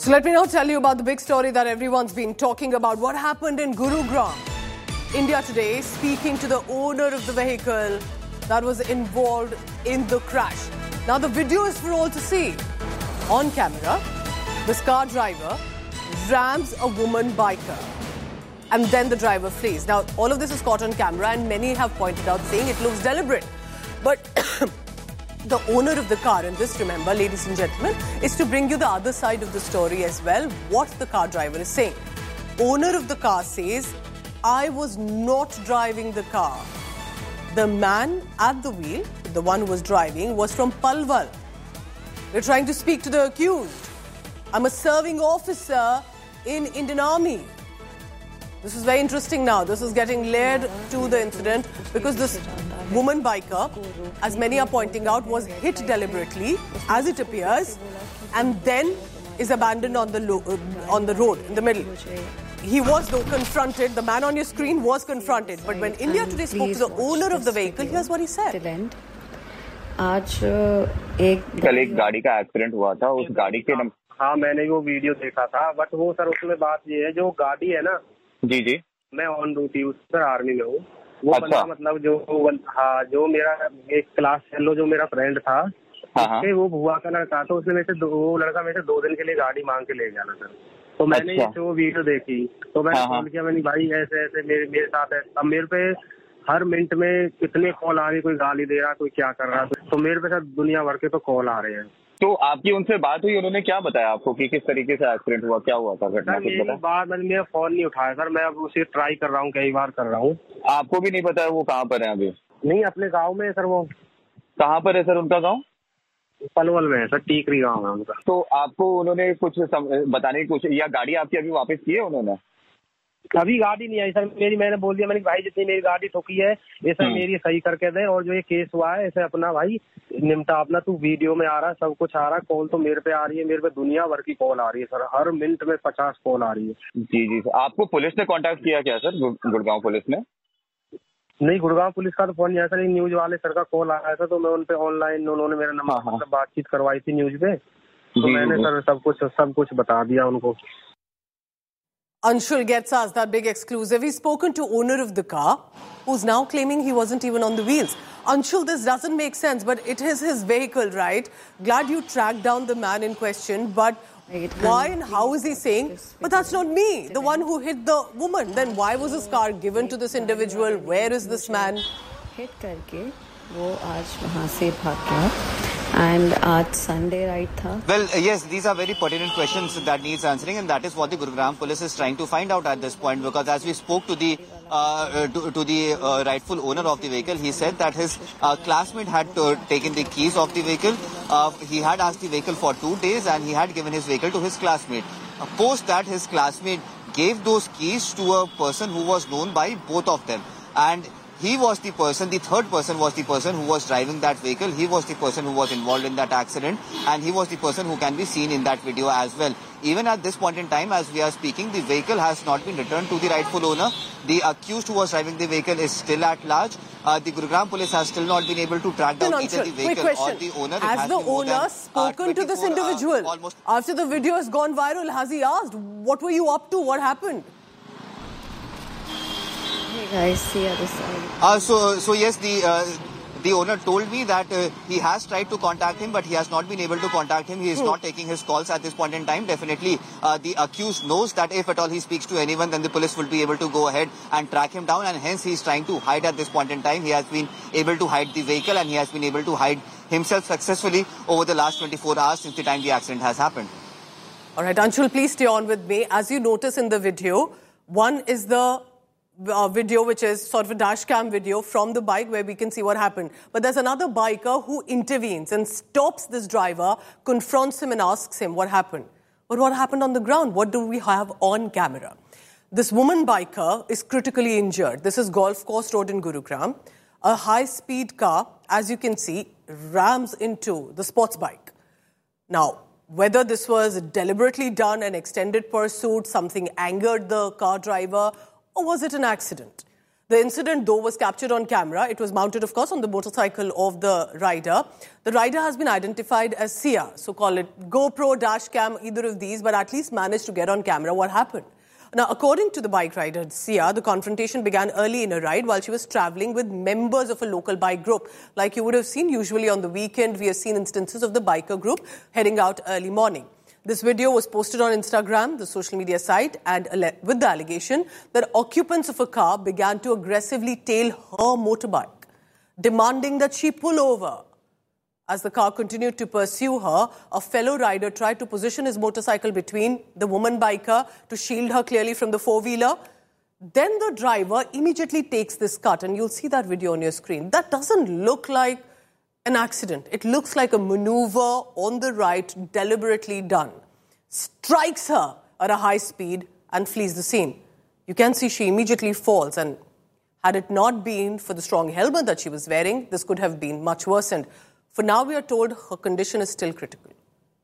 So let me now tell you about the big story that everyone's been talking about. What happened in Gurugram? India Today speaking to the owner of the vehicle that was involved in the crash. Now the video is for all to see. On camera, this car driver rams a woman biker. And then the driver flees. Now all of this is caught on camera and many have pointed out saying it looks deliberate. But the owner of the car, and this, remember, ladies and gentlemen, is to bring you the other side of the story as well, what the car driver is saying. Owner of the car says, I was not driving the car. The man at the wheel, the one who was driving, was from Palwal. We're trying to speak to the accused. I'm a serving officer in Indian Army. This is very interesting now. This is getting layered to the incident because this woman biker, as many are pointing out, was hit deliberately, as it appears, and then is abandoned on the road in the middle. He was, though, confronted. The man on your screen was confronted. But when India Today spoke to the owner of the vehicle, here's what he said. कल एक गाड़ी का accident हुआ था उस गाड़ी के हाँ मैंने वो वीडियो देखा था बट वो सर उसमें बात ये है जो गाड़ी है ना जी जी मैं ऑन ड्यूटी उस पर आर्मी में हूँ वो बंदा मतलब जो मेरा एक क्लास फेलो जो मेरा फ्रेंड था वो भुआ का लड़का था उसने वो लड़का मेरे से 2 दिन के लिए गाड़ी मांग के ले गया था सर तो मैंने ये वो वीडियो देखी तो मैंने कॉल किया मैंने भाई ऐसे ऐसे मेरे साथ है अब मेरे पे हर मिनट में कितने कॉल आ रही कोई गाली दे रहा कोई क्या कर रहा तो मेरे पे सर दुनिया भर के तो कॉल आ रहे हैं तो आपकी उनसे बात हुई उन्होंने क्या बताया आपको कि किस तरीके से एक्सीडेंट हुआ क्या हुआ था घटना कुछ बताया बात मैंने फोन नहीं उठाया सर मैं अब उसे ट्राई कर रहा हूँ कई बार कर रहा हूँ आपको भी नहीं पता है वो कहाँ पर है अभी नहीं अपने गाँव में है सर वो कहाँ पर है सर उनका गाँव पलवल में है सर टीकरी गाँव है उनका तो आपको उन्होंने कुछ बताने की कोशिश या गाड़ी आपकी अभी वापस की है उन्होंने अभी गाड़ी नहीं आई सर मैंने बोल दिया मैंने भाई जितनी मेरी गाड़ी ठोकी है ये सर मेरी सही करके दे और जो ये केस हुआ है इसे अपना भाई निपटा अपना तू वीडियो में आ रहा है सब कुछ आ रहा है कॉल तो मेरे पे आ रही है मेरे पे दुनिया भर की कॉल आ रही है सर हर मिनट में 50 कॉल आ रही है जी जी सर आपको पुलिस ने कांटेक्ट किया क्या सर गुड़गांव पुलिस ने नहीं गुड़गांव पुलिस का तो फोन नहीं आया सर न्यूज वाले सर का कॉल आया था तो मैं उन पे ऑनलाइन उन्होंने मेरा नंबर बातचीत करवाई थी न्यूज पे तो मैंने सर सब कुछ बता दिया उनको Anshul gets us that big exclusive. He's spoken to owner of the car, who's now claiming he wasn't even on the wheels. Anshul, this doesn't make sense, but it is his vehicle, right? Glad you tracked down the man in question, but why and how is he saying, but that's not me, the one who hit the woman? Then why was his car given to this individual? Where is this man? Hit करके वो आज वहाँ से भाग गया. And Sunday right tha? Well, yes, these are very pertinent questions that needs answering, and that is what the Gurugram police is trying to find out at this point. Because as we spoke to the rightful owner of the vehicle, he said that his classmate had taken the keys of the vehicle. He had asked the vehicle for 2 days, and he had given his vehicle to his classmate. Post that, his classmate gave those keys to a person who was known by both of them, and he was the person, the third person was the person who was driving that vehicle. He was the person who was involved in that accident, and he was the person who can be seen in that video as well. Even at this point in time, as we are speaking, the vehicle has not been returned to the rightful owner. The accused who was driving the vehicle is still at large. The Gurugram police has still not been able to track down either the vehicle or the owner. Has the owner spoken to this individual? After the video has gone viral, has he asked, what were you up to? What happened? Hey guys, see other side. So yes, the owner told me that he has tried to contact him, but he has not been able to contact him. He is not taking his calls at this point in time. Definitely, the accused knows that if at all he speaks to anyone, then the police will be able to go ahead and track him down, and hence he is trying to hide at this point in time. He has been able to hide the vehicle, and he has been able to hide himself successfully over the last 24 hours since the time the accident has happened. All right, Anshul, please stay on with me. As you notice in the video, one is the video which is sort of a dash cam video from the bike where we can see what happened. But there's another biker who intervenes and stops this driver, confronts him and asks him what happened. But what happened on the ground? What do we have on camera? This woman biker is critically injured. This is Golf Course Road in Gurugram. A high-speed car, as you can see, rams into the sports bike. Now, whether this was deliberately done, an extended pursuit, something angered the car driver, or was it an accident? The incident, though, was captured on camera. It was mounted, of course, on the motorcycle of the rider. The rider has been identified as Sia, so call it GoPro, dash cam, either of these, but at least managed to get on camera what happened. Now, according to the bike rider Sia, the confrontation began early in a ride while she was travelling with members of a local bike group. Like you would have seen, usually on the weekend, we have seen instances of the biker group heading out early morning. This video was posted on Instagram, the social media site, and with the allegation that occupants of a car began to aggressively tail her motorbike, demanding that she pull over. As the car continued to pursue her, a fellow rider tried to position his motorcycle between the woman biker to shield her clearly from the four-wheeler. Then the driver immediately takes this cut, and you'll see that video on your screen. That doesn't look like an accident. It looks like a maneuver on the right, deliberately done. Strikes her at a high speed and flees the scene. You can see she immediately falls, and had it not been for the strong helmet that she was wearing, this could have been much worsened. For now, we are told her condition is still critical.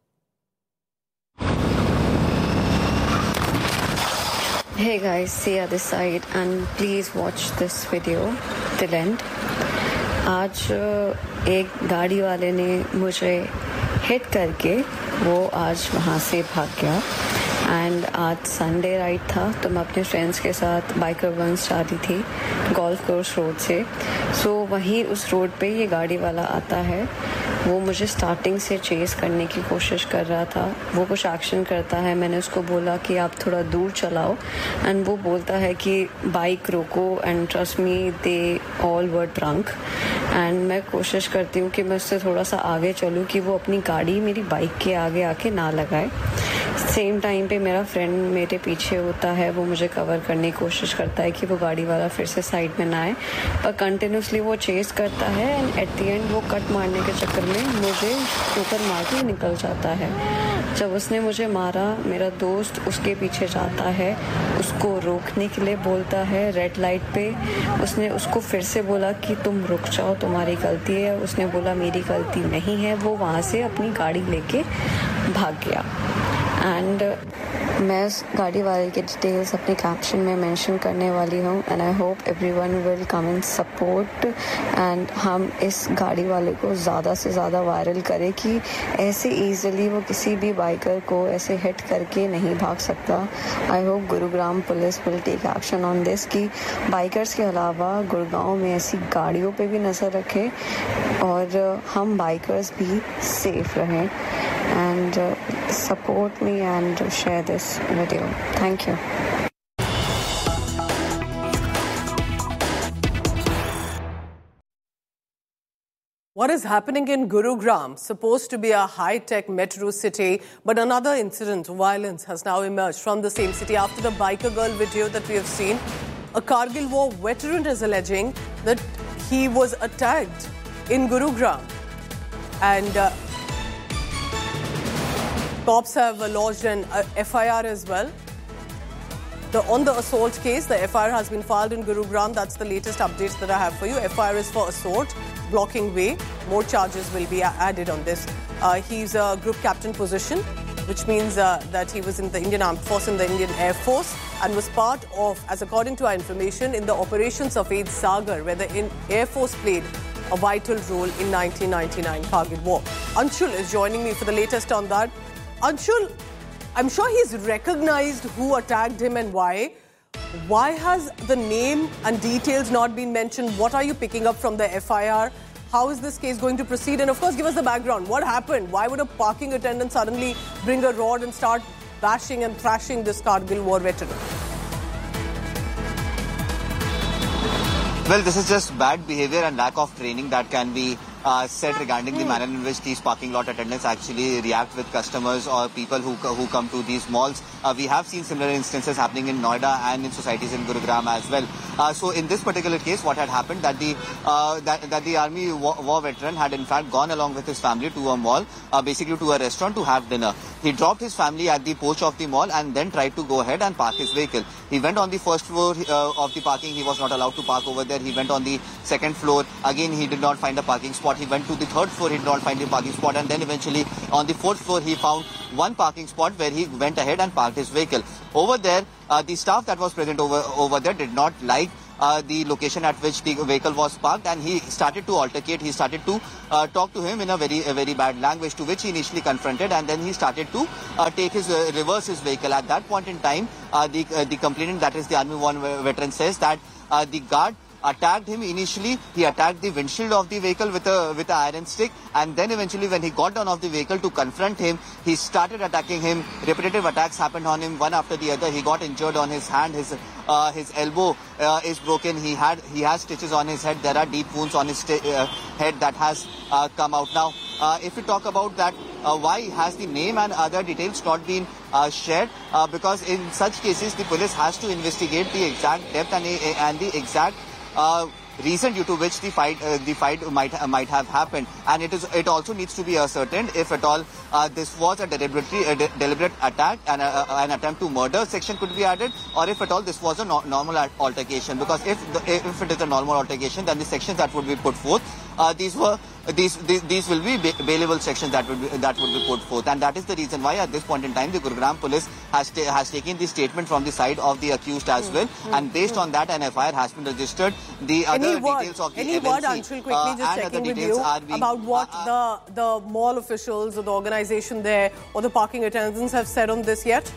Hey guys, Sia this side, and please watch this video till end. आज एक गाड़ी वाले ने मुझे hit करके वो आज वहाँ से भाग गया. एंड आज संडे राइड था तो मैं अपने फ्रेंड्स के साथ बाइकर वंस जा रही थी गोल्फ कोर्स रोड से. सो वहीं उस रोड पे ये गाड़ी वाला आता है. वो मुझे स्टार्टिंग से चेस करने की कोशिश कर रहा था. वो कुछ एक्शन करता है. मैंने उसको बोला कि आप थोड़ा दूर चलाओ, एंड वो बोलता है कि बाइक रोको, and trust me they all were drunk. And मैं कोशिश करती हूँ कि मैं उससे थोड़ा सा आगे चलूँ कि वो अपनी गाड़ी मेरी बाइक के आगे आके ना लगाए. सेम टाइम पे मेरा फ्रेंड मेरे पीछे होता है. वो मुझे कवर करने की कोशिश करता है कि वो गाड़ी वाला फिर से साइड में ना आए, पर कंटिन्यूसली वो चेस करता है. एंड एट द एंड वो कट मारने के चक्कर में मुझे ठोकर मार के निकल जाता है. जब उसने मुझे मारा, मेरा दोस्त उसके पीछे जाता है, उसको रोकने के लिए बोलता है रेड लाइट पे. उसने उसको फिर से बोला कि तुम रुक जाओ, तुम्हारी गलती है. उसने बोला मेरी गलती नहीं है. वो वहाँ से अपनी गाड़ी लेके भाग गया. एंड मैं उस गाड़ी वाले के डिटेल्स अपने कैप्शन में मेंशन करने वाली हूँ. And I hope everyone will come in support, and हम इस गाड़ी वाले को ज़्यादा से ज़्यादा वायरल करें कि ऐसे ईजिली वो किसी भी बाइकर को ऐसे हिट करके नहीं भाग सकता. I hope Gurugram police will take action on this कि बाइकर्स के अलावा गुड़गांव में ऐसी गाड़ियों पे भी नज़र रखें और हम बाइकर्स भी सेफ रहें. And support me and share this video. Thank you. What is happening in Gurugram, supposed to be a high-tech metro city, but another incident of violence has now emerged from the same city after the biker girl video that we have seen. A Kargil War veteran is alleging that he was attacked in Gurugram, and cops have lodged an FIR as well. On the assault case, the FIR has been filed in Gurugram. That's the latest updates that I have for you. FIR is for assault, blocking way. More charges will be added on this. He's a group captain position, which means that he was in the Indian Armed Force, in the Indian Air Force, and was part of, as according to our information, in the operations of Aid Sagar, where the Air Force played a vital role in 1999 Kargil War. Anshul is joining me for the latest on that. Anshul, I'm sure he's recognized who attacked him and why. Why has the name and details not been mentioned? What are you picking up from the FIR? How is this case going to proceed? And of course, give us the background. What happened? Why would a parking attendant suddenly bring a rod and start bashing and thrashing this Kargil War veteran? Well, this is just bad behavior and lack of training that can be said regarding the manner in which these parking lot attendants actually react with customers or people who come to these malls. We have seen similar instances happening in Noida and in societies in Gurugram as well. So in this particular case, what had happened that the army war veteran had in fact gone along with his family to a mall, basically to a restaurant to have dinner. He dropped his family at the porch of the mall and then tried to go ahead and park his vehicle. He went on the first floor of the parking. He was not allowed to park over there. He went on the second floor. Again, he did not find a parking spot. He went to the third floor. He did not find a parking spot. And then eventually on the fourth floor, he found one parking spot where he went ahead and parked his vehicle. Over there, the staff that was present over there did not like the location at which the vehicle was parked, and he started to altercate. He started to talk to him in a very bad language, to which he initially confronted, and then he started to reverse his vehicle. At that point in time, the complainant, that is the Army 1 veteran, says that the guard attacked him. Initially, he attacked the windshield of the vehicle with an iron stick, and then eventually when he got down off the vehicle to confront him, he started attacking him. Repetitive attacks happened on him, one after the other. He got injured on his hand. His elbow is broken. He has stitches on his head. There are deep wounds on his head that has come out. Now, if we talk about that, why has the name and other details not been shared? Because in such cases, the police has to investigate the exact depth and the exact reason due to which the fight might have happened, and it also needs to be ascertained if at all this was a deliberate attack and an attempt to murder section could be added, or if at all this was a normal altercation. Because if it is a normal altercation, then the sections that would be put forth, these will be bailable sections that would be put forth, and that is the reason why at this point in time the Gurugram police has taken the statement from the side of the accused as well, and based on that an FIR has been registered. The other details of the MLC, Anshul, quickly just checking with you about what the mall officials or the organisation there or the parking attendants have said on this yet?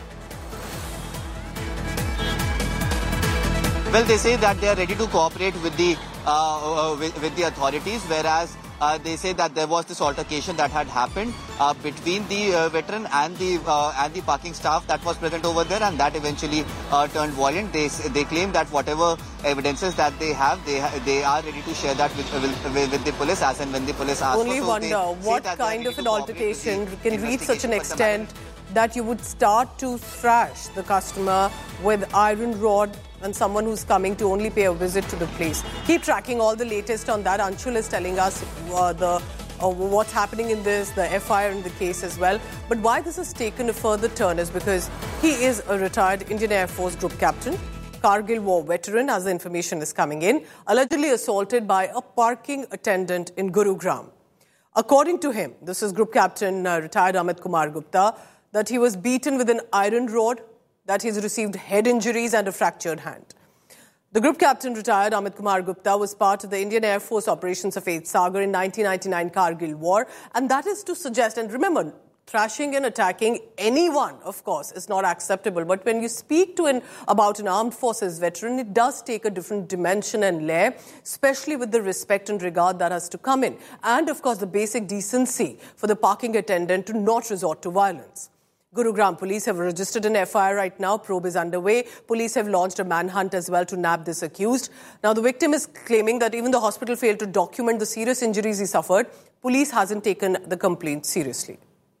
Well, they say that they are ready to cooperate with the authorities, whereas they say that there was this altercation that had happened between the veteran and the parking staff that was present over there, and that eventually turned violent. They claim that whatever evidences that they have, they are ready to share that with the police as and when the police ask. Only wonder what kind of an altercation can reach such an extent that you would start to thrash the customer with iron rod and someone who's coming to only pay a visit to the place. Keep tracking all the latest on that. Anshul is telling us what's happening in this, the FIR in the case as well. But why this has taken a further turn is because he is a retired Indian Air Force Group Captain, Kargil War veteran, as the information is coming in, allegedly assaulted by a parking attendant in Gurugram. According to him, this is Group Captain retired Amit Kumar Gupta, that he was beaten with an iron rod, that he's received head injuries and a fractured hand. The Group Captain retired Amit Kumar Gupta was part of the Indian Air Force Operation Safed Sagar in 1999 Kargil War, and that is to suggest, and remember, thrashing and attacking anyone, of course, is not acceptable. But when you speak to about an armed forces veteran, it does take a different dimension and layer, especially with the respect and regard that has to come in. And, of course, the basic decency for the parking attendant to not resort to violence. Gurugram police have registered an FIR right now. Probe is underway. Police have launched a manhunt as well to nab this accused. Now, the victim is claiming that even the hospital failed to document the serious injuries he suffered. Police hasn't taken the complaint seriously.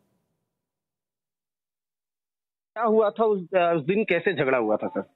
क्या हुआ था उस दिन, कैसे झगड़ा हुआ था sir?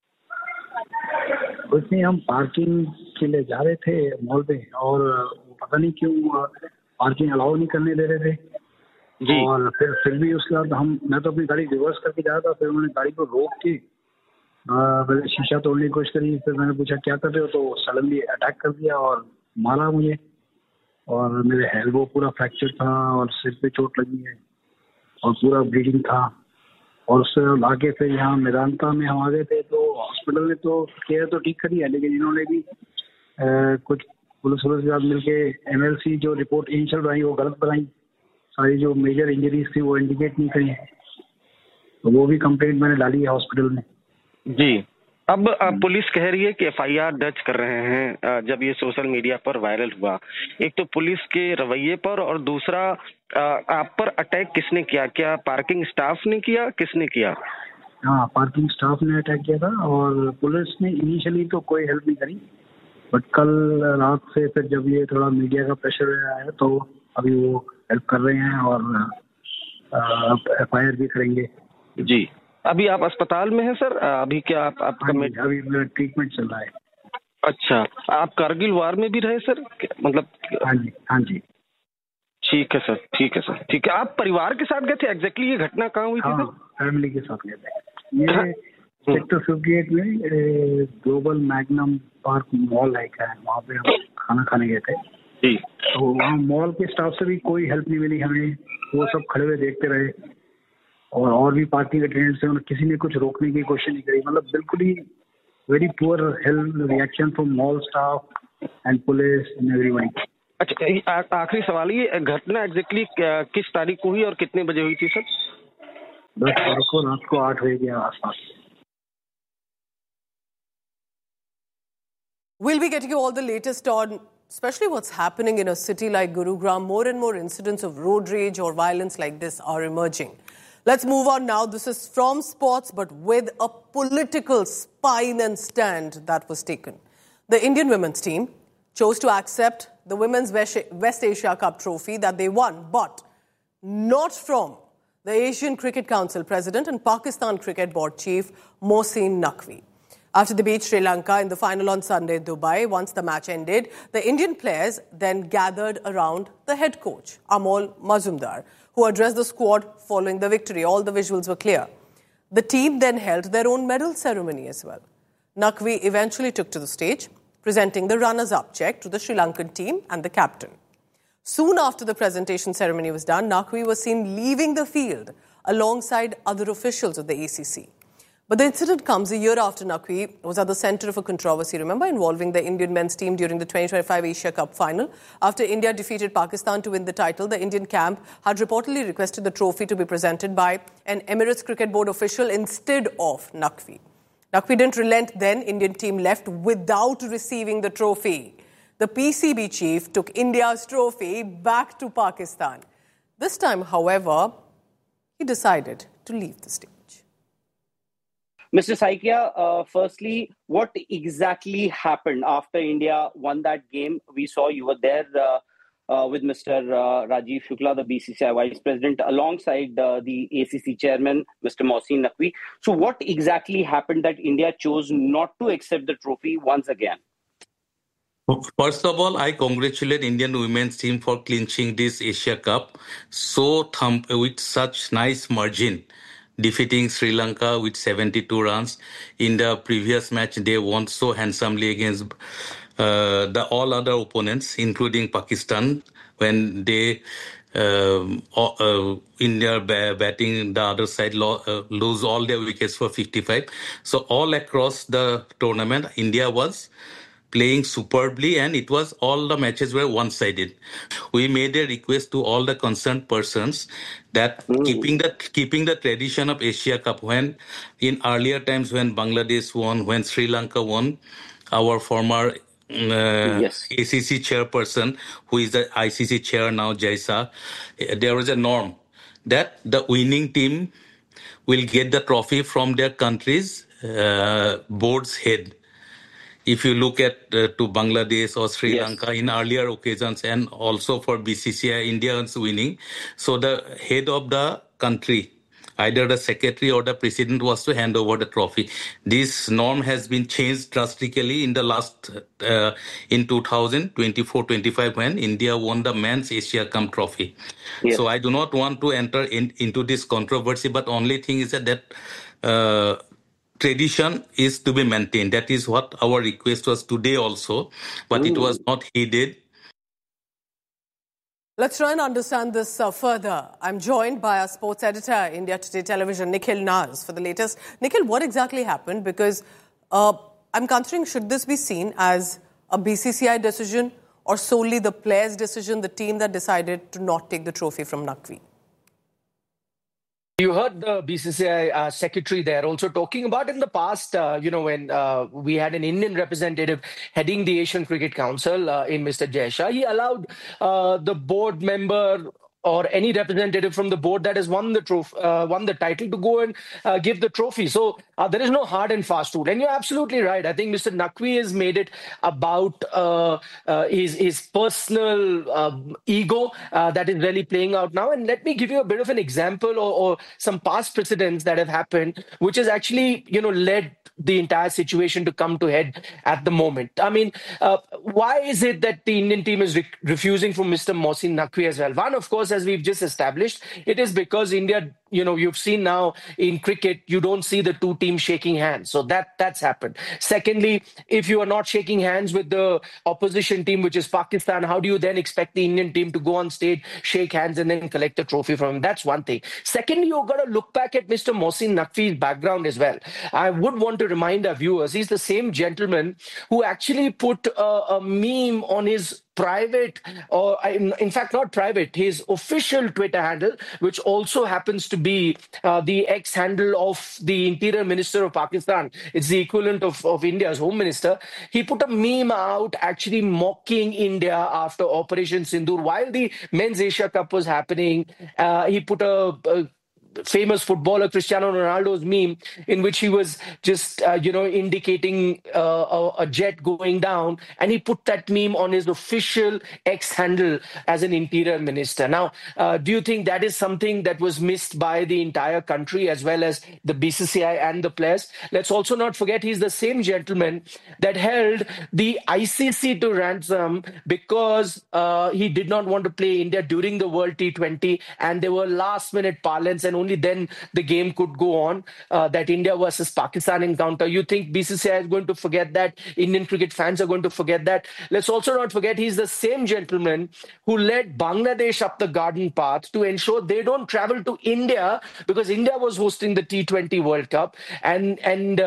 उसमें हम पार्किंग के लिए जा रहे थे मॉल पे, और पता नहीं क्यों पार्किंग अलाउ नहीं करने दे रहे थे जी। और फिर भी उसके बाद मैं तो अपनी गाड़ी रिवर्स करके जा रहा था, फिर उन्होंने गाड़ी को रोक के पहले शीशा तोड़ने की कोशिश करी। फिर मैंने पूछा क्या कर रहे हो, तो सडनली अटैक कर दिया और मारा मुझे, और मेरे एल्बो पूरा फ्रैक्चर था और सिर पे चोट लगी है और पूरा ब्लीडिंग था। और उससे आगे फिर यहाँ मेदांता में हम आ गए थे, तो हॉस्पिटल ने तो केयर तो ठीक करी है, लेकिन इन्होंने भी कुछ पुलिस के साथ मिलके MLC जो रिपोर्ट इनिशियल बनाई वो गलत बनाई, सारी जो मेजर इंजरीज थी वो इंडिकेट नहीं करी, तो वो भी कंप्लेंट मैंने डाली है हॉस्पिटल में जी। अब पुलिस कह रही है कि FIR दर्ज कर रहे हैं जब ये सोशल मीडिया पर वायरल हुआ। एक तो पुलिस के रवैये पर, और दूसरा आप पर अटैक किसने किया? क्या पार्किंग स्टाफ ने किया, किसने किया? हाँ, पार्किंग स्टाफ ने अटैक किया था, और पुलिस ने इनिशियली तो कोई हेल्प नहीं करी, बट कल रात से फिर जब ये थोड़ा मीडिया का प्रेशर आया तो अभी वो हेल्प कर रहे हैं और FIR भी करेंगे जी। अभी आप अस्पताल में हैं सर? अभी क्या आपका अभी मेरा ट्रीटमेंट चल रहा है। अच्छा, आप कारगिल वार में भी रहे सर, मतलब? हाँ जी। ठीक है सर, ठीक है सर, ठीक है। आप परिवार के साथ गए थे? एग्जैक्टली ये घटना कहाँ हुई थी? हाँ, फैमिली के साथ गए थे। ये सेक्टर 58 में ग्लोबल मैग्नम पार्क मॉल है, वहाँ पे हम खाना खाने गए थे जी। तो वहाँ मॉल के स्टाफ से भी कोई हेल्प नहीं मिली हमें, वो सब खड़े हुए देखते रहे, और भी पार्किंग अटेंडेंट से किसी ने कुछ रोकने की कोशिश नहीं करी। मतलब बिल्कुल ही very poor health reaction from mall staff and police and everybody. अच्छा, आखिरी सवाल, ये घटना एग्जैक्टली किस तारीख को हुई और कितने बजे हुई थी सर? 10 तारीख को रात को 8 बजे के आसपास. We'll be getting you all the latest on especially what's happening in a city like Gurugram. More and more incidents of road rage or violence like this are emerging. Let's move on now. This is from sports, but with a political spine and stand that was taken. The Indian women's team chose to accept the Women's West Asia Cup trophy that they won, but not from the Asian Cricket Council President and Pakistan Cricket Board Chief Mohsin Naqvi. After they beat Sri Lanka in the final on Sunday in Dubai, once the match ended, the Indian players then gathered around the head coach, Amol Mazumdar, who addressed the squad following the victory. All the visuals were clear. The team then held their own medal ceremony as well. Naqvi eventually took to the stage, presenting the runners-up check to the Sri Lankan team and the captain. Soon after the presentation ceremony was done, Naqvi was seen leaving the field alongside other officials of the ACC. But the incident comes a year after Naqvi was at the centre of a controversy, remember, involving the Indian men's team during the 2025 Asia Cup final. After India defeated Pakistan to win the title, the Indian camp had reportedly requested the trophy to be presented by an Emirates Cricket Board official instead of Naqvi. Naqvi didn't relent then. Indian team left without receiving the trophy. The PCB chief took India's trophy back to Pakistan. This time, however, he decided to leave the stage. Mr. Saikia, firstly, what exactly happened after India won that game? We saw you were there with Mr. Rajiv Shukla, the BCCI Vice President, alongside the ACC Chairman, Mr. Mohsin Naqvi. So what exactly happened that India chose not to accept the trophy once again? First of all, I congratulate Indian women's team for clinching this Asia Cup with such nice margin, defeating Sri Lanka with 72 runs. In the previous match, they won so handsomely against all other opponents, including Pakistan, when they in their batting, the other side lose all their wickets for 55. So all across the tournament, India was playing superbly, and it was all the matches were one-sided. We made a request to all the concerned persons that keeping the tradition of Asia Cup, when in earlier times when Bangladesh won, when Sri Lanka won, our former ACC chairperson, who is the ICC chair now, Jaisa, there was a norm that the winning team will get the trophy from their country's board's head. If you look at to Bangladesh or Sri Lanka in earlier occasions, and also for BCCI, Indians winning, so the head of the country, either the secretary or the president, was to hand over the trophy. This norm has been changed drastically in the last, in 2024-25, when India won the men's Asia Cup trophy. Yes. So I do not want to enter into this controversy, but only thing is that tradition is to be maintained. That is what our request was today also, but it was not heeded. Let's try and understand this further. I'm joined by our sports editor, India Today Television, Nikhil Naz, for the latest. Nikhil, what exactly happened? Because I'm considering, should this be seen as a BCCI decision or solely the players' decision, the team that decided to not take the trophy from Naqvi? You heard the BCCI secretary there also talking about in the past, when we had an Indian representative heading the Asian Cricket Council in Mr. Jaisha, he allowed the board member or any representative from the board that has won the title to go and give the trophy. So there is no hard and fast rule. And you're absolutely right. I think Mr. Naqvi has made it about his personal ego that is really playing out now. And let me give you a bit of an example or some past precedents that have happened, which has actually, led the entire situation to come to head at the moment. I mean, why is it that the Indian team is refusing from Mr. Mohsin Naqvi as well? One, of course, as we've just established, it is because India, you've seen now in cricket, you don't see the two teams shaking hands. So that's happened. Secondly, if you are not shaking hands with the opposition team, which is Pakistan, how do you then expect the Indian team to go on stage, shake hands, and then collect the trophy from him? That's one thing. Secondly, you've got to look back at Mr. Mohsin Naqvi's background as well. I would want to remind our viewers, he's the same gentleman who actually put a meme on his private, or in fact not private, his official Twitter handle, which also happens to be the ex-handle of the Interior Minister of Pakistan. It's the equivalent of India's Home Minister. He put a meme out actually mocking India after Operation Sindoor. While the Men's Asia Cup was happening, he put a famous footballer Cristiano Ronaldo's meme in which he was just, indicating a jet going down, and he put that meme on his official X handle as an interior minister. Now, do you think that is something that was missed by the entire country as well as the BCCI and the players? Let's also not forget he's the same gentleman that held the ICC to ransom because he did not want to play India during the World T20, and there were last-minute parlance, and only then the game could go on, that India versus Pakistan encounter. You think BCCI is going to forget that? Indian cricket fans are going to forget that? Let's also not forget he's the same gentleman who led Bangladesh up the garden path to ensure they don't travel to India because India was hosting the T20 World Cup. And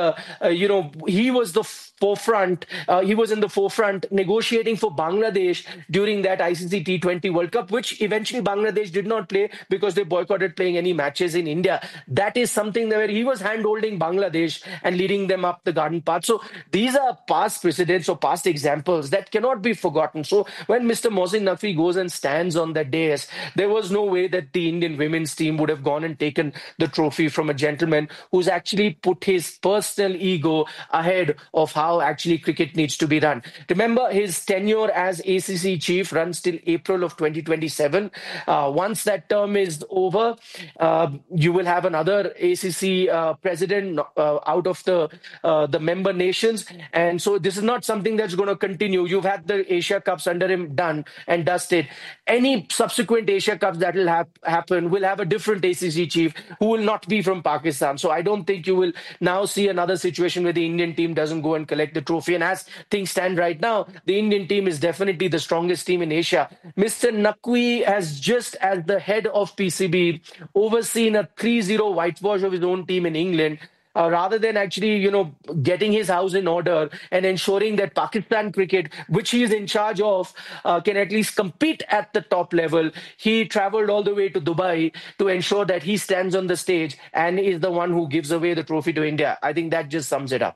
he was the forefront. He was in the forefront negotiating for Bangladesh during that ICC T20 World Cup, which eventually Bangladesh did not play because they boycotted playing any matches in India. That is something where he was hand-holding Bangladesh and leading them up the garden path. So these are past precedents or past examples that cannot be forgotten. So when Mr. Mohsin Naqvi goes and stands on that dais, there was no way that the Indian women's team would have gone and taken the trophy from a gentleman who's actually put his personal ego ahead of how actually cricket needs to be run. Remember, his tenure as ACC chief runs till April of 2027. Once that term is over, you will have another ACC president out of the member nations. And so this is not something that's going to continue. You've had the Asia Cups under him done and dusted. Any subsequent Asia Cups that will happen will have a different ACC chief who will not be from Pakistan. So I don't think you will now see another situation where the Indian team doesn't go and collect the trophy. And as things stand right now, the Indian team is definitely the strongest team in Asia. Mr. Naqvi has just as the head of PCB overseen a 3-0 whitewash of his own team in England. Rather than actually, getting his house in order and ensuring that Pakistan cricket, which he is in charge of, can at least compete at the top level. He traveled all the way to Dubai to ensure that he stands on the stage and is the one who gives away the trophy to India. I think that just sums it up.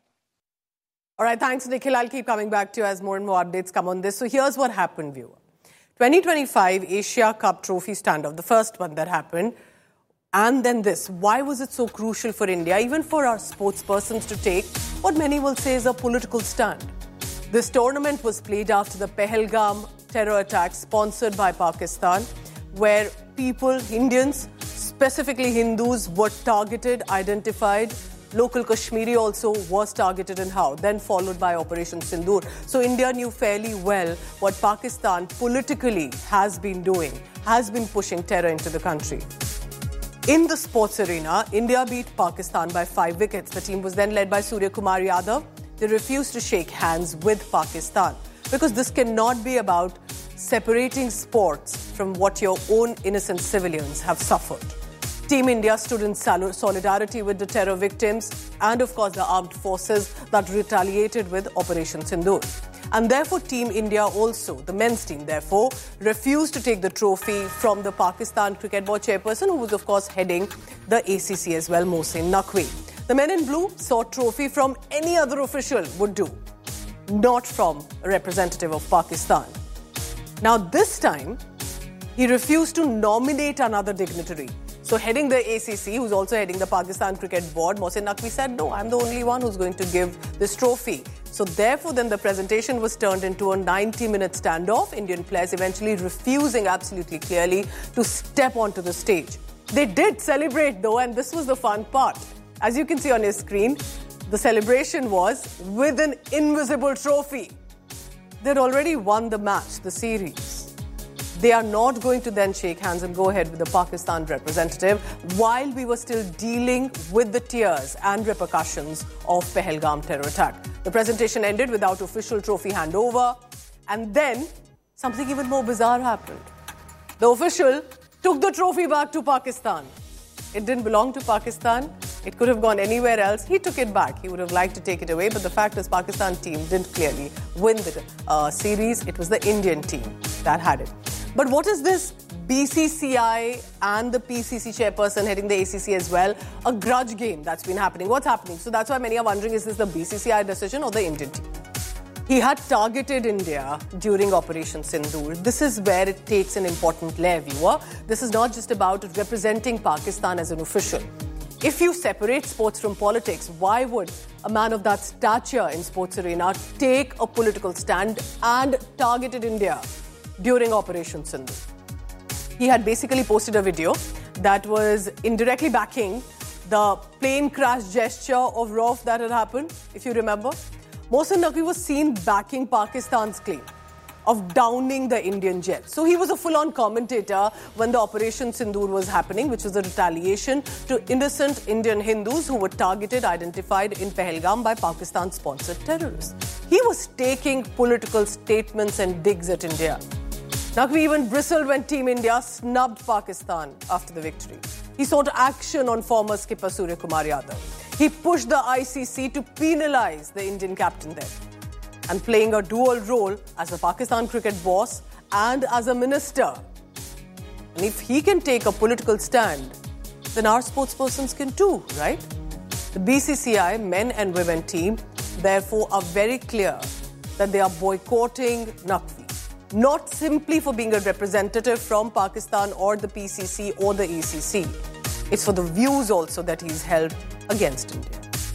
All right, thanks, Nikhil. I'll keep coming back to you as more and more updates come on this. So here's what happened, viewer. 2025 Asia Cup trophy standoff, the first one that happened. And then this. Why was it so crucial for India, even for our sports persons, to take what many will say is a political stand? This tournament was played after the Pahalgam terror attack sponsored by Pakistan, where people, Indians, specifically Hindus, were targeted, identified. Local Kashmiri also was targeted and how, then followed by Operation Sindoor. So India knew fairly well what Pakistan politically has been doing, has been pushing terror into the country. In the sports arena, India beat Pakistan by 5 wickets. The team was then led by Surya Kumar Yadav. They refused to shake hands with Pakistan because this cannot be about separating sports from what your own innocent civilians have suffered. Team India stood in solidarity with the terror victims and, of course, the armed forces that retaliated with Operation Sindoor. And therefore, Team India also, the men's team, therefore, refused to take the trophy from the Pakistan Cricket Board chairperson, who was, of course, heading the ACC as well, Mohsin Naqvi. The men in blue saw trophy from any other official would do, not from a representative of Pakistan. Now, this time, he refused to nominate another dignitary. So heading the ACC, who's also heading the Pakistan Cricket Board, Mohsin Naqvi said, no, I'm the only one who's going to give this trophy. So therefore, then the presentation was turned into a 90-minute standoff, Indian players eventually refusing absolutely clearly to step onto the stage. They did celebrate though, and this was the fun part. As you can see on your screen, the celebration was with an invisible trophy. They'd already won the match, the series. They are not going to then shake hands and go ahead with the Pakistan representative while we were still dealing with the tears and repercussions of Pahalgam terror attack. The presentation ended without official trophy handover, and then something even more bizarre happened. The official took the trophy back to Pakistan. It didn't belong to Pakistan. It could have gone anywhere else. He took it back. He would have liked to take it away, but the fact is Pakistan team didn't clearly win the series. It was the Indian team that had it. But what is this BCCI and the PCC chairperson heading the ACC as well? A grudge game that's been happening. What's happening? So that's why many are wondering, is this the BCCI decision or the Indian team? He had targeted India during Operation Sindoor. This is where it takes an important layer, viewer. This is not just about representing Pakistan as an official. If you separate sports from politics, why would a man of that stature in sports arena take a political stand and targeted India during Operation Sindoor? He had basically posted a video that was indirectly backing the plane crash gesture of Rauf that had happened, if you remember. Mohsin Naqvi was seen backing Pakistan's claim of downing the Indian jet. So he was a full-on commentator when the Operation Sindoor was happening, which was a retaliation to innocent Indian Hindus who were targeted, identified in Pahalgam by Pakistan-sponsored terrorists. He was taking political statements and digs at India. Naqvi even bristled when Team India snubbed Pakistan after the victory. He sought action on former skipper Surya Kumar Yadav. He pushed the ICC to penalise the Indian captain there. And playing a dual role as a Pakistan cricket boss and as a minister. And if he can take a political stand, then our sportspersons can too, right? The BCCI men and women team, therefore, are very clear that they are boycotting Naqvi. Not simply for being a representative from Pakistan or the PCC or the ACC. It's for the views also that he's held against India.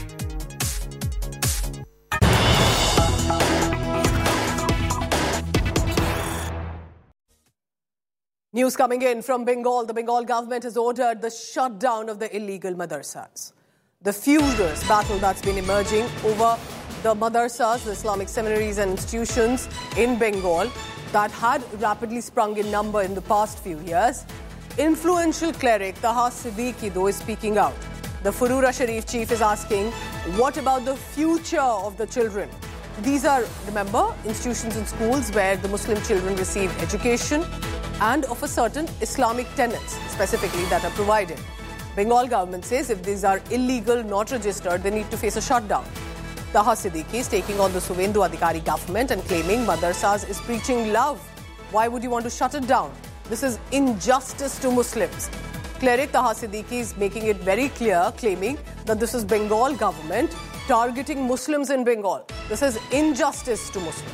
News coming in from Bengal. The Bengal government has ordered the shutdown of the illegal madrasas. The furious battle that's been emerging over the madrasas, the Islamic seminaries and institutions in Bengal that had rapidly sprung in number in the past few years. Influential cleric Taha Siddiqui, though, is speaking out. The Furura Sharif chief is asking, what about the future of the children? These are, remember, institutions and schools where the Muslim children receive education and of a certain Islamic tenets, specifically, that are provided. Bengal government says if these are illegal, not registered, they need to face a shutdown. Taha Siddiqui is taking on the Suvendu Adhikari government and claiming madrasas is preaching love. Why would you want to shut it down? This is injustice to Muslims. Cleric Taha Siddiqui is making it very clear, claiming that this is Bengal government targeting Muslims in Bengal. This is injustice to Muslims.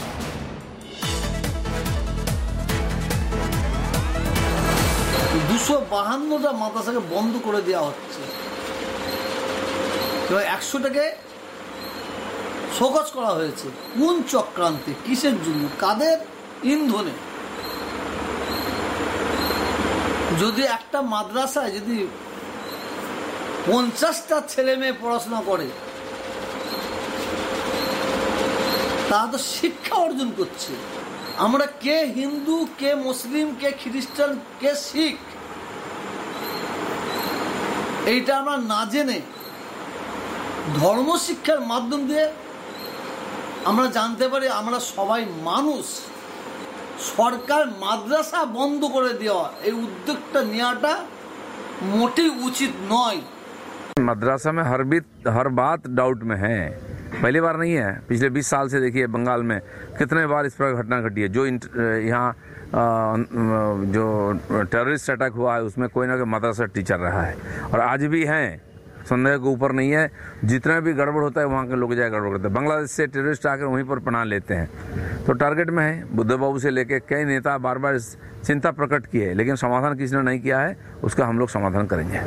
টা মাদ্রাসাকে বন্ধ করে দেওয়া হচ্ছে, 100টাকে show cause করা হয়েছে। কোন চক্রান্তে, কিসের জন্য, কাদের ইন্ধনে? যদি একটা মাদ্রাসায় যদি 50টা ছেলে মেয়ে পড়াশোনা করে, তারা তো শিক্ষা অর্জন করছে। আমরা কে হিন্দু, কে মুসলিম, কে খ্রিস্টান, কে শিখ, এইটা আমরা না জেনে ধর্ম শিক্ষার মাধ্যম দিয়ে আমরা জানতে পারি আমরা সবাই মানুষ। সরকার মাদ্রাসা বন্ধ করে দেওয়া, এই উদ্যোগটা নেওয়াটা মোটেই উচিত নয়। मदरसा में हर बात डाउट में है, पहली बार नहीं है। पिछले 20 साल से देखिए बंगाल में कितने बार इस पर घटना घटी है। जो यहाँ जो टेररिस्ट अटैक हुआ है उसमें कोई ना कोई मदरसा टीचर रहा है और आज भी हैं, संदेह के ऊपर नहीं है। जितना भी गड़बड़ होता है वहाँ के लोग जाए गड़बड़ करते हैं। बांग्लादेश से टेररिस्ट आकर वहीं पर पनाह लेते हैं, तो टारगेट में है। बुद्ध बाबू से लेके कई नेता बार बार चिंता प्रकट की है, लेकिन समाधान किसी ने नहीं किया है। उसका हम लोग समाधान करेंगे।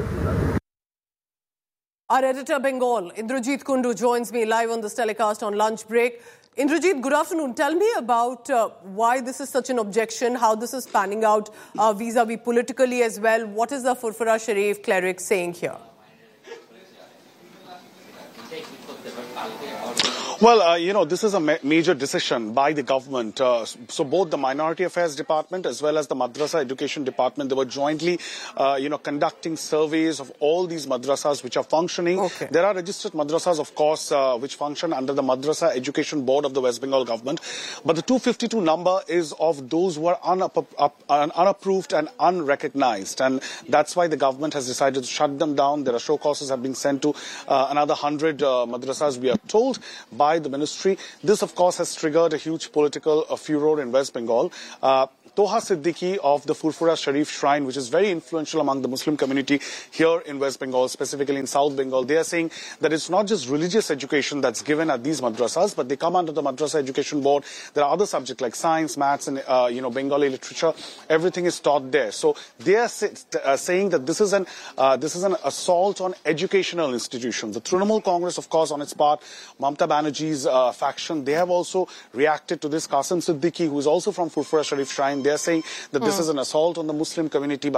Our editor Bengal, Indrajit Kundu, joins me live on this telecast on lunch break. Indrajit, good afternoon. Tell me about why this is such an objection, how this is panning out vis-a-vis politically as well. What is the Furfura Sharif cleric saying here? Well, this is a major decision by the government. So both the Minority Affairs Department as well as the Madrasa Education Department, they were jointly, conducting surveys of all these madrasas which are functioning. Okay. There are registered madrasas, of course, which function under the Madrasa Education Board of the West Bengal government. But the 252 number is of those who are unapproved and unrecognized. And that's why the government has decided to shut them down. There are show causes have been sent to another 100 madrasas, we are told, by the ministry. This, of course, has triggered a huge political furor in West Bengal. Toha Siddiqui of the Furfura Sharif Shrine, which is very influential among the Muslim community here in West Bengal, specifically in South Bengal, they are saying that it's not just religious education that's given at these madrasas, but they come under the Madrasa Education Board. There are other subjects like science, maths, and Bengali literature. Everything is taught there. So they are saying that this is an assault on educational institutions. The Trinamool Congress, of course, on its part, Mamata Banerjee's faction, they have also reacted to this. Qasim Siddiqui, who is also from Furfura Sharif Shrine, they are saying that this is an assault on the Muslim community.